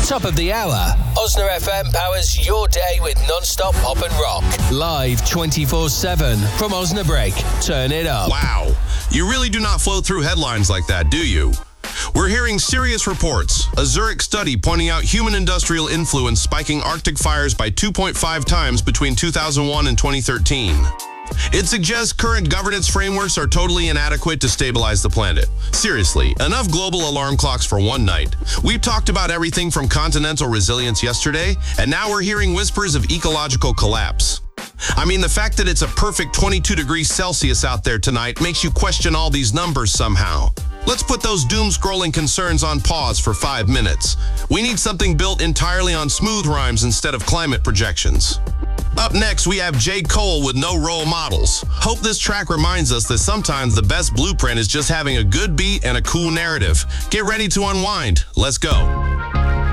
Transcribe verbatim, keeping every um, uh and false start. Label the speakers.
Speaker 1: Top of the hour, Osna F M powers your day with non-stop pop and rock. Live twenty-four seven from Osnabrück. Turn it up.
Speaker 2: Wow. You really do not flow through headlines like that, do you? We're hearing serious reports. A Zurich study pointing out human industrial influence spiking Arctic fires by two point five times between two thousand one and twenty thirteen. It suggests current governance frameworks are totally inadequate to stabilize the planet. Seriously, enough global alarm clocks for one night. We talked about everything from continental resilience yesterday, and now we're hearing whispers of ecological collapse. I mean, the fact that it's a perfect twenty-two degrees Celsius out there tonight makes you question all these numbers somehow. Let's put those doom-scrolling concerns on pause for five minutes. We need something built entirely on smooth rhymes instead of climate projections. Up next, we have J. Cole with No Role Models. Hope this track reminds us that sometimes the best blueprint is just having a good beat and a cool narrative. Get ready to unwind. Let's go.